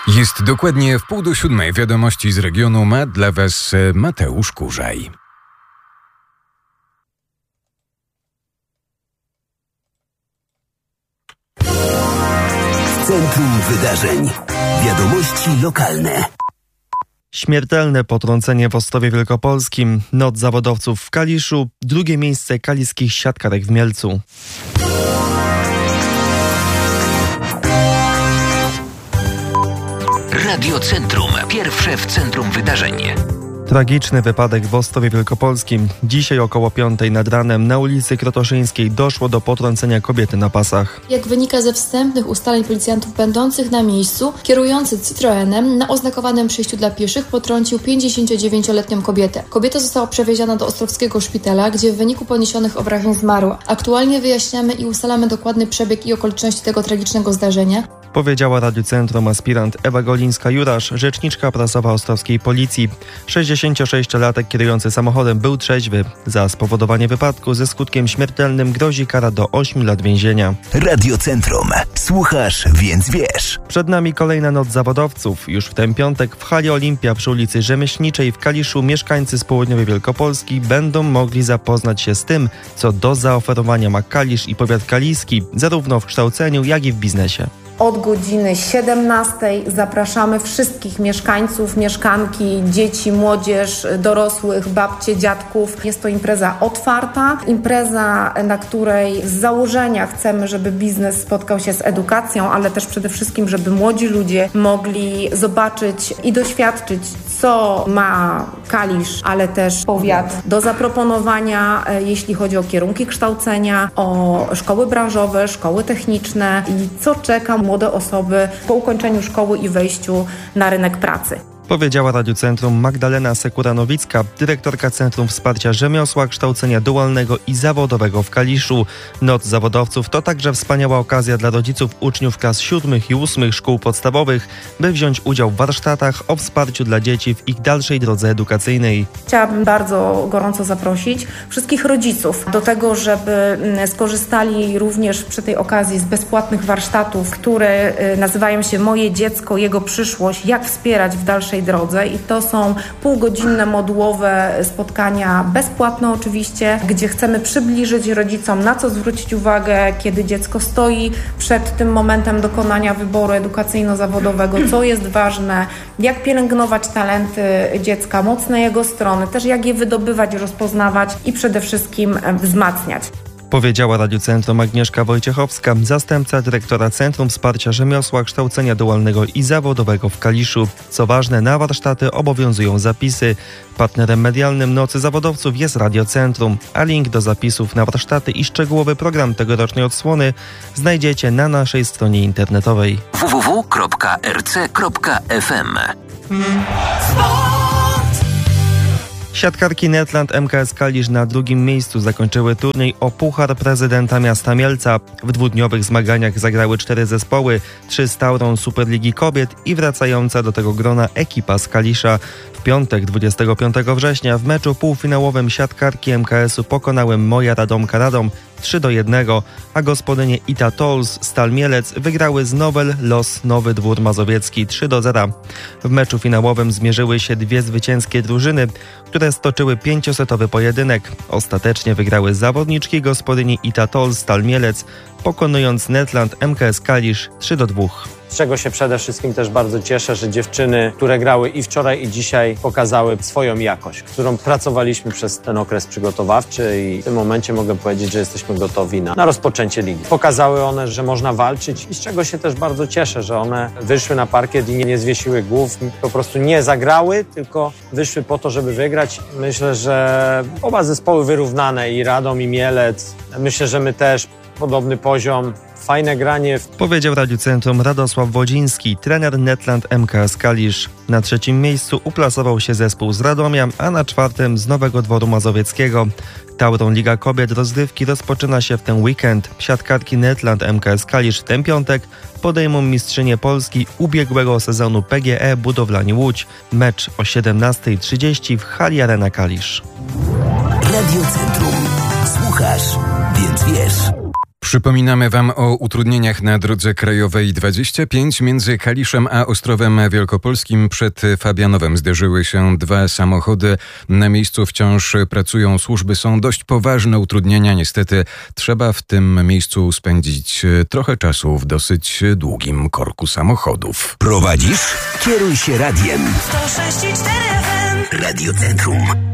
Jest dokładnie 6:30. Wiadomości z regionu ma dla Was Mateusz Kurzaj. Centrum Wydarzeń. Wiadomości lokalne. Śmiertelne potrącenie w Ostrowie Wielkopolskim, noc zawodowców w Kaliszu, drugie miejsce kaliskich siatkarek w Mielcu. Radio Centrum. Pierwsze w centrum wydarzeń. Tragiczny wypadek w Ostrowie Wielkopolskim. Dzisiaj około 5:00 nad ranem na ulicy Krotoszyńskiej doszło do potrącenia kobiety na pasach. Jak wynika ze wstępnych ustaleń policjantów będących na miejscu, kierujący Citroenem na oznakowanym przejściu dla pieszych potrącił 59-letnią kobietę. Kobieta została przewieziona do Ostrowskiego Szpitala, gdzie w wyniku poniesionych obrażeń zmarła. Aktualnie wyjaśniamy i ustalamy dokładny przebieg i okoliczności tego tragicznego zdarzenia, Powiedziała Radiu Centrum aspirant Ewa Golińska-Jurasz, rzeczniczka prasowa ostrowskiej policji. 66-latek kierujący samochodem był trzeźwy. Za spowodowanie wypadku ze skutkiem śmiertelnym grozi kara do 8 lat więzienia. Radio Centrum. Słuchasz, więc wiesz. Przed nami kolejna noc zawodowców. Już w ten piątek w hali Olimpia przy ulicy Rzemieślniczej w Kaliszu mieszkańcy z południowej Wielkopolski będą mogli zapoznać się z tym, co do zaoferowania ma Kalisz i powiat kaliski, zarówno w kształceniu, jak i w biznesie. Od godziny 17:00 zapraszamy wszystkich mieszkańców, mieszkanki, dzieci, młodzież, dorosłych, babcie, dziadków. Jest to impreza otwarta, impreza, na której z założenia chcemy, żeby biznes spotkał się z edukacją, ale też przede wszystkim, żeby młodzi ludzie mogli zobaczyć i doświadczyć, co ma Kalisz, ale też powiat do zaproponowania, jeśli chodzi o kierunki kształcenia, o szkoły branżowe, szkoły techniczne i co czeka młode osoby po ukończeniu szkoły i wejściu na rynek pracy. Powiedziała Radiu Centrum Magdalena Sekura-Nowicka, dyrektorka Centrum Wsparcia Rzemiosła, Kształcenia Dualnego i Zawodowego w Kaliszu. Noc zawodowców to także wspaniała okazja dla rodziców uczniów klas 7. i 8. szkół podstawowych, by wziąć udział w warsztatach o wsparciu dla dzieci w ich dalszej drodze edukacyjnej. Chciałabym bardzo gorąco zaprosić wszystkich rodziców do tego, żeby skorzystali również przy tej okazji z bezpłatnych warsztatów, które nazywają się Moje dziecko, jego przyszłość, jak wspierać w dalszej drodze i to są półgodzinne modułowe spotkania, bezpłatne oczywiście, gdzie chcemy przybliżyć rodzicom, na co zwrócić uwagę, kiedy dziecko stoi przed tym momentem dokonania wyboru edukacyjno-zawodowego, co jest ważne, jak pielęgnować talenty dziecka, mocne jego strony, też jak je wydobywać, rozpoznawać i przede wszystkim wzmacniać. Powiedziała Radiu Centrum Agnieszka Wojciechowska, zastępca dyrektora Centrum Wsparcia Rzemiosła, Kształcenia Dualnego i Zawodowego w Kaliszu. Co ważne, na warsztaty obowiązują zapisy. Partnerem medialnym Nocy Zawodowców jest Radio Centrum, a link do zapisów na warsztaty i szczegółowy program tegorocznej odsłony znajdziecie na naszej stronie internetowej www.rc.fm. Siatkarki Netland MKS Kalisz na drugim miejscu zakończyły turniej o Puchar Prezydenta Miasta Mielca. W dwudniowych zmaganiach zagrały 4 zespoły, 3 z Taurą Superligi Kobiet i wracająca do tego grona ekipa z Kalisza. W piątek 25 września w meczu półfinałowym siatkarki MKS-u pokonały Moja Radomka Radom 3-1, a gospodynie Ita Tolls Stal Mielec wygrały z Nowel Los Nowy Dwór Mazowiecki 3-0. W meczu finałowym zmierzyły się dwie zwycięskie drużyny, które stoczyły 5-setowy pojedynek. Ostatecznie wygrały zawodniczki gospodyni Ita Tolls Stal Mielec, pokonując Netland MKS Kalisz 3-2. Z czego się przede wszystkim też bardzo cieszę, że dziewczyny, które grały i wczoraj i dzisiaj pokazały swoją jakość, którą pracowaliśmy przez ten okres przygotowawczy i w tym momencie mogę powiedzieć, że jesteśmy gotowi na rozpoczęcie ligi. Pokazały one, że można walczyć i z czego się też bardzo cieszę, że one wyszły na parkiet i nie zwiesiły głów, po prostu nie zagrały, tylko wyszły po to, żeby wygrać. Myślę, że oba zespoły wyrównane i Radom i Mielec. Myślę, że my też podobny poziom. Fajne granie. Powiedział Radiu Centrum Radosław Wodziński, trener Netland MKS Kalisz. Na trzecim miejscu uplasował się zespół z Radomia, a na czwartym z Nowego Dworu Mazowieckiego. Taurą Liga Kobiet rozgrywki rozpoczyna się w ten weekend. Siatkarki Netland MKS Kalisz w ten piątek podejmą mistrzynię Polski ubiegłego sezonu PGE Budowlani Łódź. Mecz o 17:30 w hali Arena Kalisz. Radio Centrum. Słuchasz, więc wiesz. Przypominamy Wam o utrudnieniach na drodze krajowej 25 między Kaliszem a Ostrowem Wielkopolskim. Przed Fabianowem zderzyły się dwa samochody. Na miejscu wciąż pracują służby. Są dość poważne utrudnienia. Niestety trzeba w tym miejscu spędzić trochę czasu w dosyć długim korku samochodów. Prowadzisz? Kieruj się radiem. 106,4 FM. Radio Centrum.